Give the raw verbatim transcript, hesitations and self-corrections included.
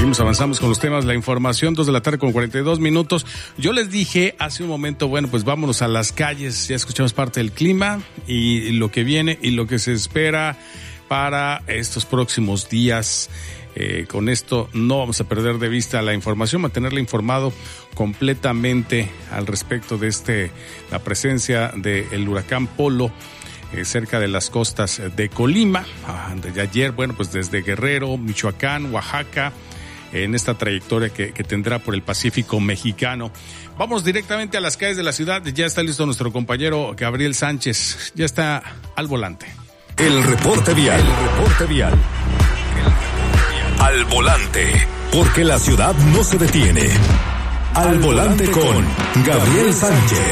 Seguimos, avanzamos con los temas, la información, dos de la tarde con cuarenta y dos minutos. Yo les dije hace un momento, bueno, pues vámonos a las calles, ya escuchamos parte del clima y lo que viene y lo que se espera para estos próximos días. Eh, con esto no vamos a perder de vista la información, mantenerle informado completamente al respecto de este, la presencia del huracán Polo eh, cerca de las costas de Colima. Ah, desde ayer, bueno, pues desde Guerrero, Michoacán, Oaxaca, en esta trayectoria que, que tendrá por el Pacífico mexicano. Vamos directamente a las calles de la ciudad. Ya está listo nuestro compañero Gabriel Sánchez. Ya está al volante. El reporte vial. El reporte vial. Al volante. Porque la ciudad no se detiene. Al volante con Gabriel Sánchez.